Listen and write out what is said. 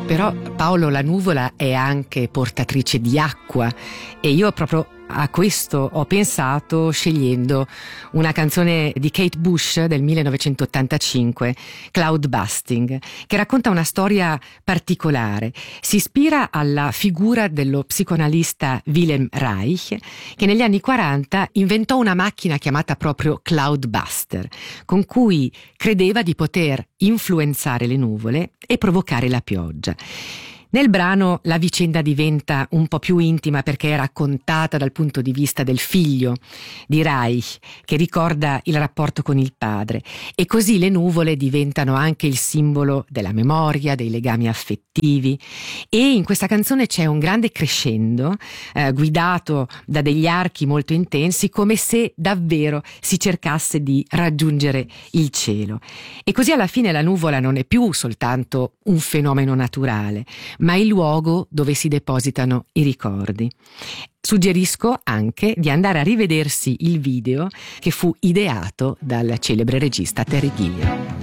Però Paolo, la nuvola è anche portatrice di acqua e io proprio a questo ho pensato scegliendo una canzone di Kate Bush del 1985, Cloud Busting, che racconta una storia particolare. Si ispira alla figura dello psicoanalista Wilhelm Reich, che negli anni 40 inventò una macchina chiamata proprio Cloud Buster, con cui credeva di poter influenzare le nuvole e provocare la pioggia. Nel brano la vicenda diventa un po' più intima perché è raccontata dal punto di vista del figlio di Reich, che ricorda il rapporto con il padre, e così le nuvole diventano anche il simbolo della memoria, dei legami affettivi. E in questa canzone c'è un grande crescendo guidato da degli archi molto intensi, come se davvero si cercasse di raggiungere il cielo. E così alla fine la nuvola non è più soltanto un fenomeno naturale, ma il luogo dove si depositano i ricordi. Suggerisco anche di andare a rivedersi il video che fu ideato dal celebre regista Terry Gilliam.